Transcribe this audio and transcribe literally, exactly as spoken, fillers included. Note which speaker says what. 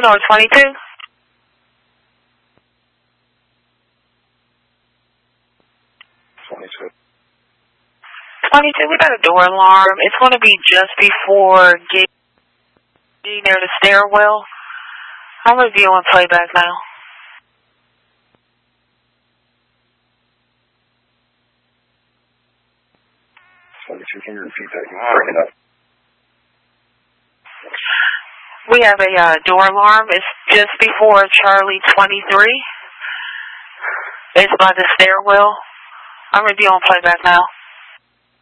Speaker 1: eighteen or twenty-two?
Speaker 2: twenty-two.
Speaker 1: twenty-two, we got a door alarm. It's going to be just before getting near the stairwell. I'm reviewing playback now.
Speaker 2: twenty-two, can you repeat that? You're breaking up.
Speaker 1: We have a uh, door alarm. It's just before Charlie twenty-three. It's by the stairwell. I'm reviewing playback now.